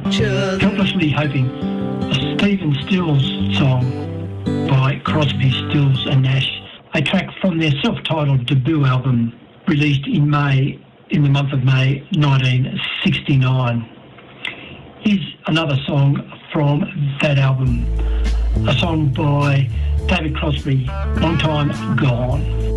Helplessly Hoping, a Stephen Stills song by Crosby, Stills and Nash, a track from their self-titled debut album released in the month of May 1969. Here's another song from that album, a song by David Crosby, Long Time Gone.